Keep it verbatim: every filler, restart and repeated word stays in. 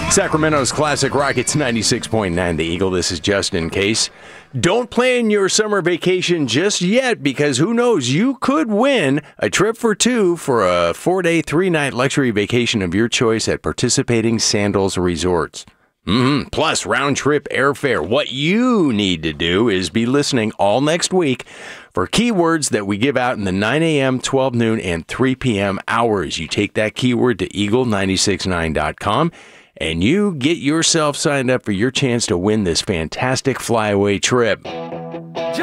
Sacramento's Classic Rockets ninety-six point nine The Eagle. This is Justin Case. Don't plan your summer vacation just yet, because who knows, you could win a trip for two for a four-day, three-night luxury vacation of your choice at participating Sandals resorts. Mm-hmm. Plus round-trip airfare. What you need to do is be listening all next week for keywords that we give out in the nine a.m., twelve noon, and three p.m. hours. You take that keyword to eagle nine six nine dot com, and you get yourself signed up for your chance to win this fantastic flyaway trip.